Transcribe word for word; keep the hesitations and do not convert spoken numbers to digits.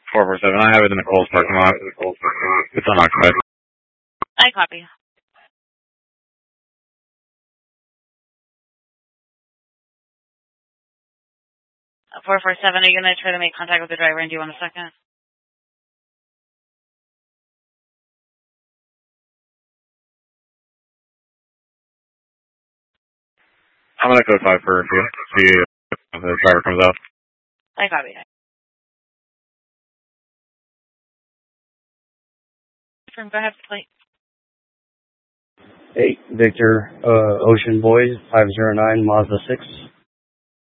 four four seven, I have it in the Kohl's parking lot. It's unoccupied. I copy. four four seven, are you going to try to make contact with the driver and do you want a second? I'm going to code five for you. See if the driver comes out. I copy. Go ahead, plate. Hey, Victor, uh, Ocean Boys, five zero nine Mazda six.